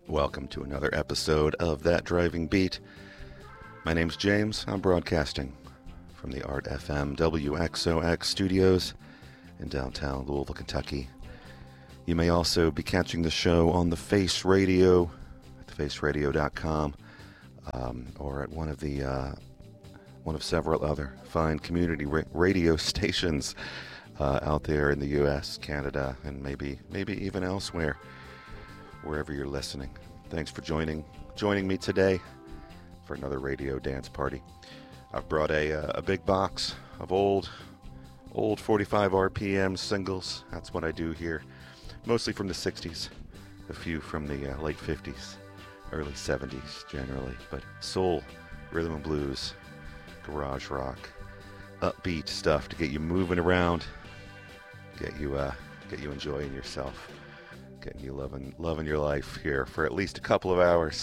Welcome to another episode of That Driving Beat. My name's James. I'm broadcasting from the Art FM WXOX studios in downtown Louisville, Kentucky. You may also be catching the show on the Face Radio at thefaceradio.com or at one of several other fine community radio stations out there in the U.S., Canada, and maybe even elsewhere, wherever you're listening. Thanks for joining me today for another radio dance party. I've brought a big box of old 45 RPM singles. That's what I do here, mostly from the 60s, a few from the late 50s, early 70s generally, but soul, rhythm and blues, garage rock, upbeat stuff to get you moving around, get you enjoying yourself, getting you loving your life here for at least a couple of hours.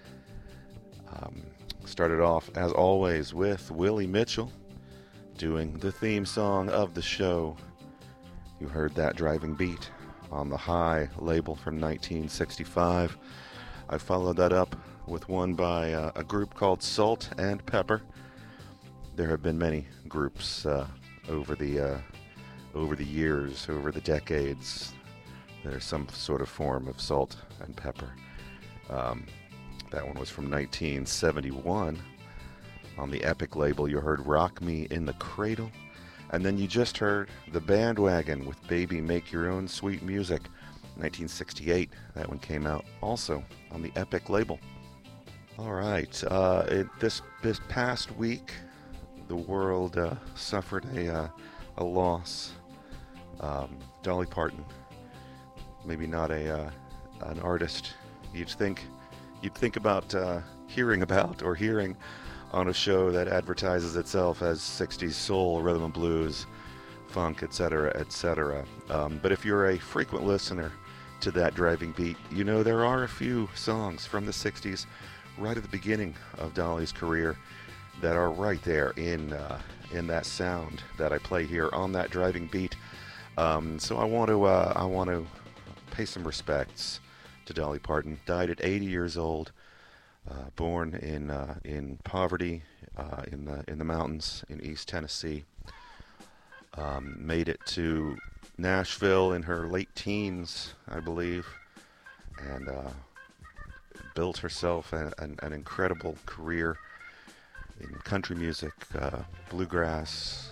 Started off, as always, with Willie Mitchell doing the theme song of the show. You heard That Driving Beat on the High label from 1965. I followed that up with one by a group called Salt and Pepper. There have been many groups over the years, over the decades. There's some sort of form of Salt and Pepper. That one was from 1971. On the Epic label, you heard Rock Me in the Cradle. And then you just heard The Bandwagon with Baby Make Your Own Sweet Music, 1968. That one came out also on the Epic label. All right. This past week, the world suffered a loss. Dolly Parton. Maybe not an artist you'd think about hearing on a show that advertises itself as 60s soul, rhythm and blues, funk, etc., etc. But if you're a frequent listener to That Driving Beat, you know there are a few songs from the 60s right at the beginning of Dolly's career that are right there in that sound that I play here on That Driving Beat. So I want to pay some respects to Dolly Parton. Died at 80 years old, born in poverty in the mountains in East Tennessee. Made it to Nashville in her late teens, I believe, and built herself an incredible career in country music, bluegrass,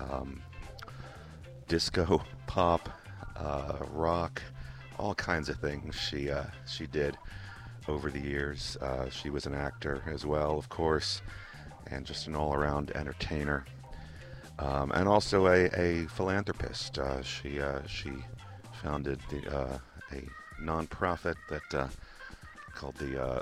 disco, pop, rock, all kinds of things she did over the years. She was an actor as well, of course, and just an all-around entertainer, and also a philanthropist. She founded a non-profit that called the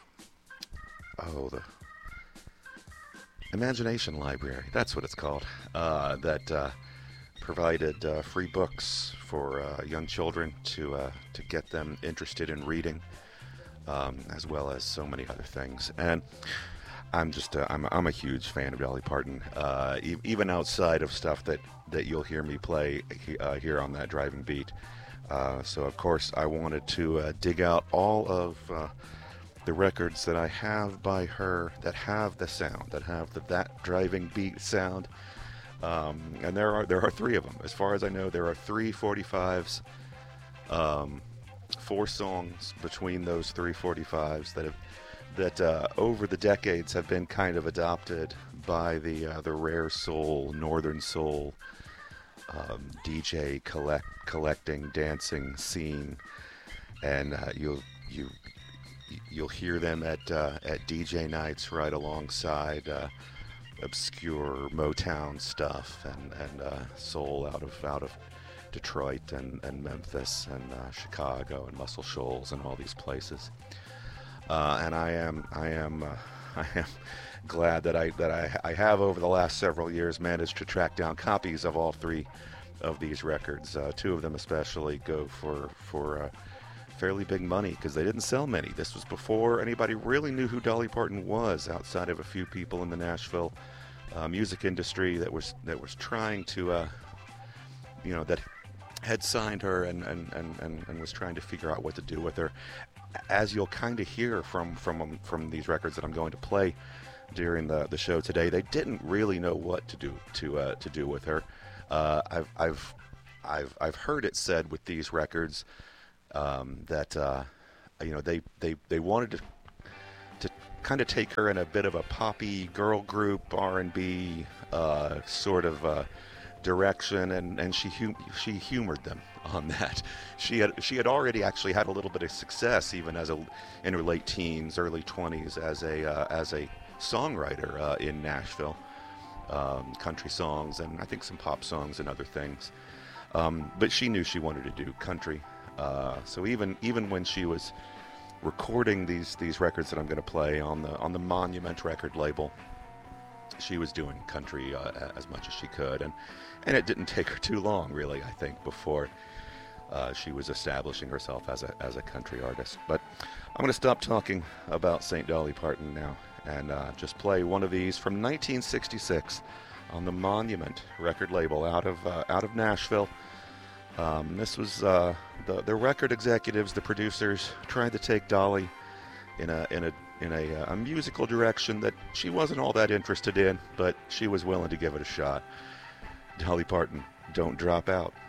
Imagination Library. That's what it's called. That provided free books for young children to get them interested in reading, as well as so many other things. And I'm a huge fan of Dolly Parton, even outside of stuff that you'll hear me play here on That Driving Beat. So of course I wanted to dig out all of the records that I have by her that have the sound, that have That Driving Beat sound. And there are three of them. As far as I know, there are 3 45s, 4 songs between those 3 45s that over the decades have been kind of adopted by the rare soul, northern soul, DJ collecting, dancing scene, and you'll hear them at DJ nights right alongside obscure Motown stuff and soul out of Detroit and Memphis and Chicago and Muscle Shoals and all these places. And I am glad that I have over the last several years managed to track down copies of all 3 of these records. 2 of them especially go for fairly big money because they didn't sell many. This was before anybody really knew who Dolly Parton was, outside of a few people in the Nashville music industry that was trying to, that had signed her and was trying to figure out what to do with her. as you'll kind of hear from these records that I'm going to play during the show today, they didn't really know what to do with her. I've heard it said with these records that they wanted to kind of take her in a bit of a poppy girl group R&B sort of direction, and she humored them on that. She had already actually had a little bit of success even in her late teens, early 20s as a songwriter in Nashville, country songs and I think some pop songs and other things. But she knew she wanted to do country. So even when she was recording these records that I'm going to play on the Monument record label, she was doing country as much as she could, and it didn't take her too long, really, I think, before she was establishing herself as a country artist. But I'm going to stop talking about St. Dolly Parton now and just play one of these from 1966 on the Monument record label out of Nashville. This was the record executives, the producers, trying to take Dolly in a musical direction that she wasn't all that interested in, but she was willing to give it a shot. Dolly Parton, Don't Drop Out.